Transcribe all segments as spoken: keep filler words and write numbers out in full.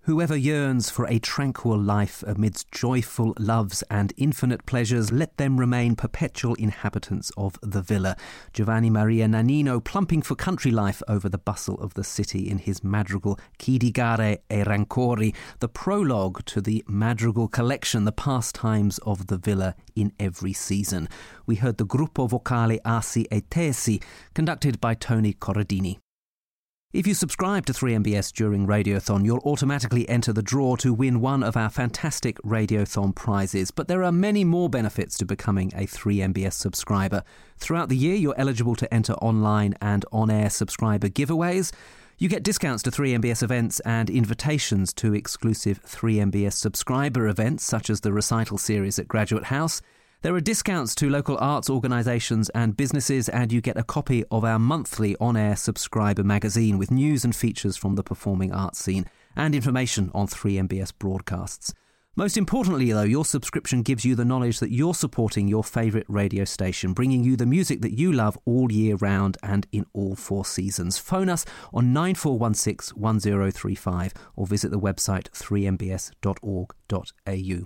Whoever yearns for a tranquil life amidst joyful loves and infinite pleasures, let them remain perpetual inhabitants of the villa. Giovanni Maria Nannino plumping for country life over the bustle of the city in his madrigal Chi di gare e rancori, the prologue to the madrigal collection, the pastimes of the villa in every season. We heard the Gruppo Vocale Asi e Tesi, conducted by Tony Corradini. If you subscribe to three M B S during Radiothon, you'll automatically enter the draw to win one of our fantastic Radiothon prizes. But there are many more benefits to becoming a three M B S subscriber. Throughout the year, you're eligible to enter online and on-air subscriber giveaways. You get discounts to three M B S events and invitations to exclusive three M B S subscriber events, such as the recital series at Graduate House. There are discounts to local arts organisations and businesses, and you get a copy of our monthly on-air subscriber magazine with news and features from the performing arts scene and information on three M B S broadcasts. Most importantly, though, your subscription gives you the knowledge that you're supporting your favourite radio station, bringing you the music that you love all year round and in all four seasons. Phone us on nine four one six, one zero three five or visit the website three m b s dot org dot a u.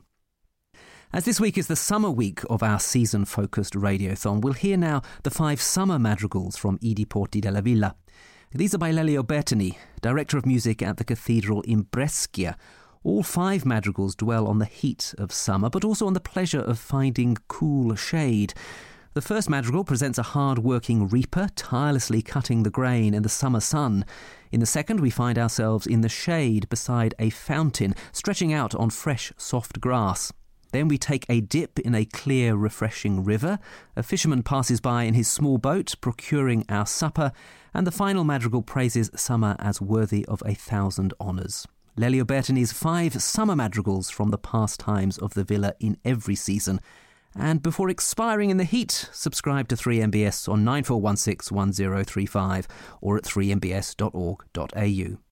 As this week is the summer week of our season-focused Radiothon, we'll hear now the five summer madrigals from I Diporti della Villa. These are by Lelio Bertoni, Director of Music at the Cathedral in Brescia. All five madrigals dwell on the heat of summer, but also on the pleasure of finding cool shade. The first madrigal presents a hard-working reaper, tirelessly cutting the grain in the summer sun. In the second, we find ourselves in the shade beside a fountain, stretching out on fresh, soft grass. Then we take a dip in a clear, refreshing river. A fisherman passes by in his small boat, procuring our supper. And the final madrigal praises summer as worthy of a thousand honours. Lelio Bertoni's five summer madrigals from the pastimes of the villa in every season. And before expiring in the heat, subscribe to three M B S on nine four one six, one zero three five or at three m b s dot org dot a u.